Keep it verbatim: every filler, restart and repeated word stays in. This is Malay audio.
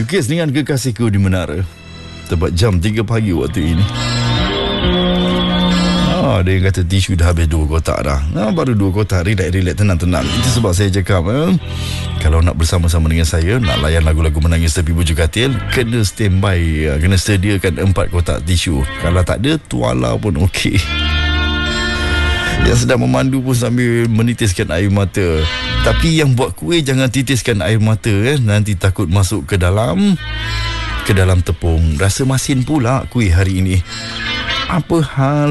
Melukis dengan kekasihku di menara. Tepat jam tiga pagi waktu ini. Ah, dia kata tisu dah habis dua kotak dah. Ah, baru dua kotak, relax-relax, tenang-tenang. Itu sebab saya cakap, eh, kalau nak bersama-sama dengan saya, nak layan lagu-lagu menangis tepi bujur katil, kena standby, kena sediakan empat kotak tisu. Kalau tak ada, tuala pun okey. Yang sedang memandu pun sambil menitiskan air mata. Tapi yang buat kuih jangan titiskan air mata, eh. Nanti takut masuk ke dalam Ke dalam tepung. Rasa masin pula kuih hari ini. Apa hal